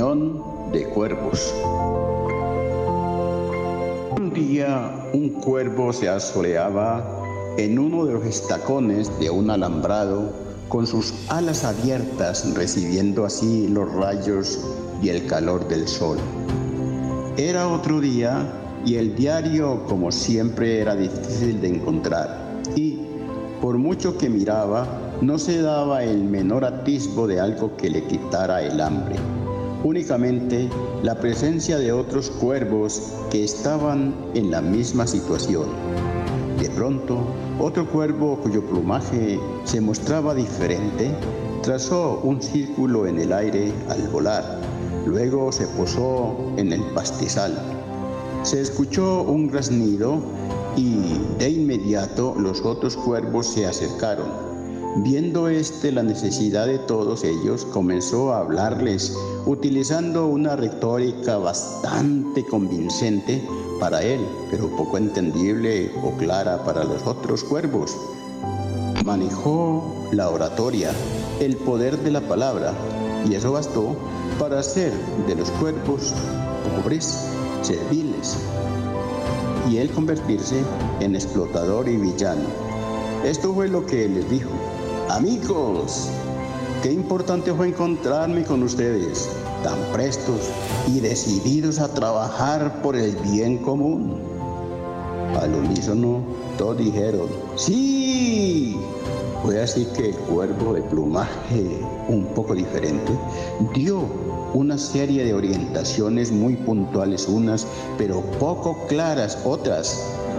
Unión de cuervos. Un día un cuervo se asoleaba en uno de los estacones de un alambrado con sus alas abiertas, recibiendo así los rayos y el calor del sol. Era otro día y el diario, como siempre, era difícil de encontrar y, por mucho que miraba, no se daba el menor atisbo de algo que le quitara el hambre. Únicamente la presencia de otros cuervos que estaban en la misma situación. De pronto, otro cuervo cuyo plumaje se mostraba diferente, trazó un círculo en el aire al volar. Luego se posó en el pastizal. Se escuchó un graznido y de inmediato los otros cuervos se acercaron. Viendo la necesidad de todos ellos, comenzó a hablarles, utilizando una retórica bastante convincente para él, pero poco entendible o clara para los otros cuervos. Manejó la oratoria, el poder de la palabra, y eso bastó para hacer de los cuervos pobres, serviles, y él convertirse en explotador y villano. Esto fue lo que les dijo: amigos, qué importante fue encontrarme con ustedes, tan prestos y decididos a trabajar por el bien común. Al unísono, todos dijeron: ¡sí! Fue así que el cuervo de plumaje un poco diferente dio una serie de orientaciones muy puntuales unas, pero poco claras otras.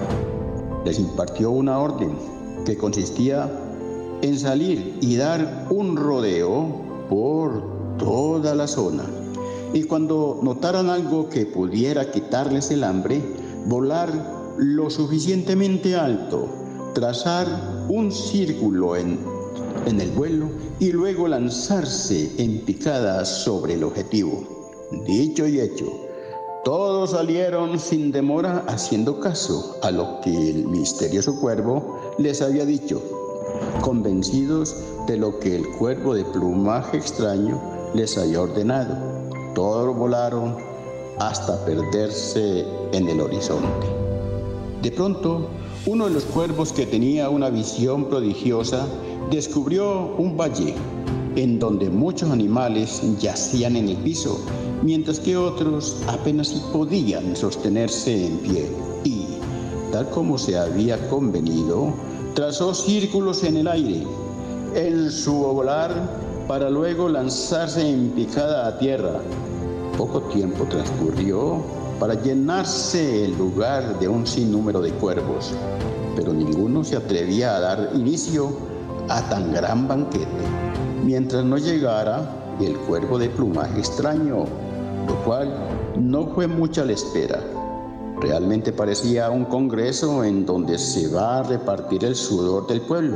Les impartió una orden que consistía en salir y dar un rodeo por toda la zona. Y cuando notaran algo que pudiera quitarles el hambre, volar lo suficientemente alto, trazar un círculo en el vuelo y luego lanzarse en picada sobre el objetivo. Dicho y hecho, todos salieron sin demora haciendo caso a lo que el misterioso cuervo les había dicho, convencidos de lo que el cuervo de plumaje extraño les había ordenado. Todos volaron hasta perderse en el horizonte. De pronto, uno de los cuervos, que tenía una visión prodigiosa, descubrió un valle en donde muchos animales yacían en el piso, mientras que otros apenas si podían sostenerse en pie. Y, tal como se había convenido, trazó círculos en el aire, en su volar, para luego lanzarse en picada a tierra. Poco tiempo transcurrió para llenarse el lugar de un sinnúmero de cuervos, pero ninguno se atrevía a dar inicio a tan gran banquete, mientras no llegara el cuervo de plumaje extraño, lo cual no fue mucha la espera. Realmente parecía un congreso en donde se va a repartir el sudor del pueblo.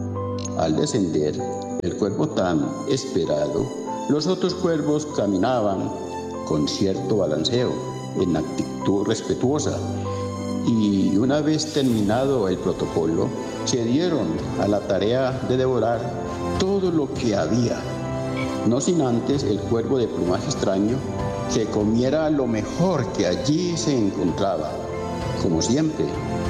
Al descender el cuervo tan esperado, los otros cuervos caminaban con cierto balanceo, en actitud respetuosa, y una vez terminado el protocolo, se dieron a la tarea de devorar todo lo que había, no sin antes el cuervo de plumaje extraño se comiera lo mejor que allí se encontraba. Como siempre,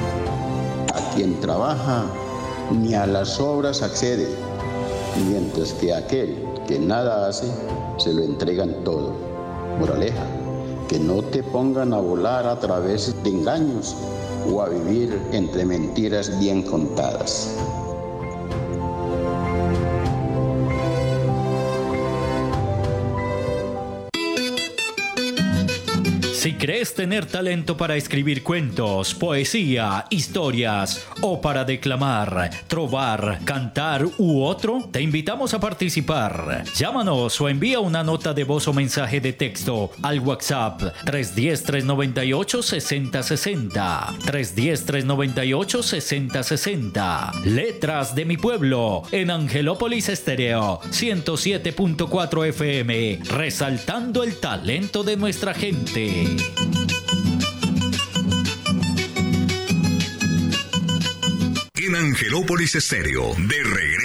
a quien trabaja ni a las obras accede, mientras que a aquel que nada hace se lo entregan todo. Moraleja: que no te pongan a volar a través de engaños o a vivir entre mentiras bien contadas. Si crees tener talento para escribir cuentos, poesía, historias o para declamar, trovar, cantar u otro, te invitamos a participar. Llámanos o envía una nota de voz o mensaje de texto al WhatsApp 310-398-6060. 310-398-6060. Letras de mi pueblo en Angelópolis Estéreo 107.4 FM, resaltando el talento de nuestra gente. En Angelópolis Estéreo, de regreso.